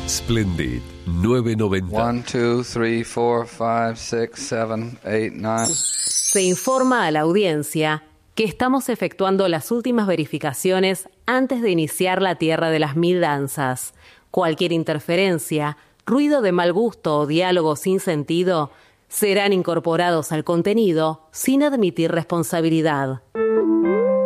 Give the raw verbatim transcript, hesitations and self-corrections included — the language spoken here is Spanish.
Splendid nueve noventa. One, two, three, four, five, six, seven, eight, nine. Se informa a la audiencia que estamos efectuando las últimas verificaciones antes de iniciar la Tierra de las Mil Danzas. Cualquier interferencia, ruido de mal gusto o diálogo sin sentido serán incorporados al contenido sin admitir responsabilidad.